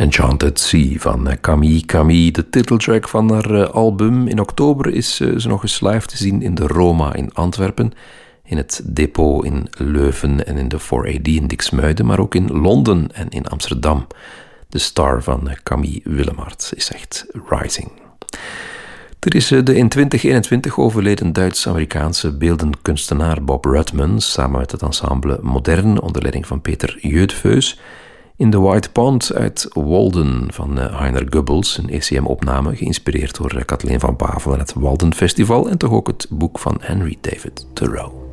Enchanted Sea van Camille Camille, de titeltrack van haar album. In oktober is ze nog eens live te zien in de Roma in Antwerpen, in het Depot in Leuven en in de 4AD in Diksmuiden, maar ook in Londen en in Amsterdam. De star van Camille Willemart is echt rising. Er is de in 2021 overleden Duits-Amerikaanse beeldend kunstenaar Bob Rudman samen met het ensemble Modern onder leiding van Peter Jeudveus in The White Pond uit Walden van Heiner Goebbels, een ECM-opname geïnspireerd door Kathleen van Bavel en het Walden Festival en toch ook het boek van Henry David Thoreau.